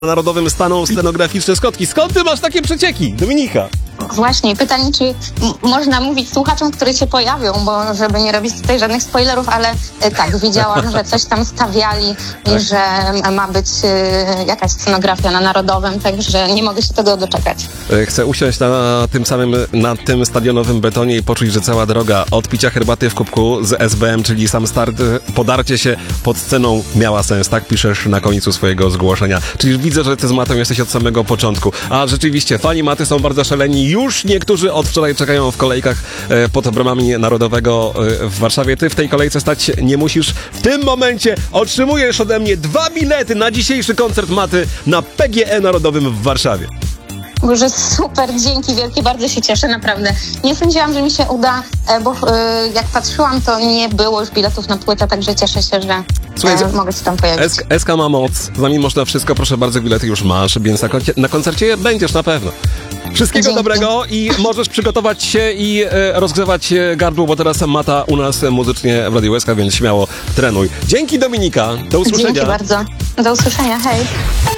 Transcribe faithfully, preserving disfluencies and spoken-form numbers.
Narodowym staną scenograficzne Skotki. Skąd ty masz takie przecieki, Dominika? Właśnie, pytanie, czy m- można mówić słuchaczom, które się pojawią, bo żeby nie robić tutaj żadnych spoilerów, ale e, tak, widziałam, że coś tam stawiali i że ma być e, jakaś scenografia na Narodowym, także nie mogę się tego doczekać. Chcę usiąść na tym samym, na tym stadionowym betonie i poczuć, że cała droga od picia herbaty w kubku z S B M, czyli sam start, podarcie się pod sceną miała sens, tak piszesz na końcu swojego zgłoszenia. Czyli widzę, że ty z Matą jesteś od samego początku. A rzeczywiście, fani Maty są bardzo szaleni. Już niektórzy od wczoraj czekają w kolejkach e, pod bramami Narodowego e, w Warszawie. Ty w tej kolejce stać nie musisz. W tym momencie otrzymujesz ode mnie dwa bilety na dzisiejszy koncert Maty na P G E Narodowym w Warszawie. Boże, super, dzięki wielkie, bardzo się cieszę, naprawdę. Nie sądziłam, że mi się uda, e, bo e, jak patrzyłam, to nie było już biletów na płytę, także cieszę się, że Słuchajcie, e, mogę się tam pojawić. S K, S K ma moc, z nami można wszystko, proszę bardzo, bilety już masz, więc na, koncie, na koncercie będziesz na pewno. Wszystkiego Dzięki. dobrego i możesz przygotować się i e, rozgrzewać e, gardło, bo teraz Mata u nas muzycznie w Radiu S K, więc śmiało trenuj. Dzięki, Dominika, do usłyszenia. Dzięki bardzo, do usłyszenia, hej.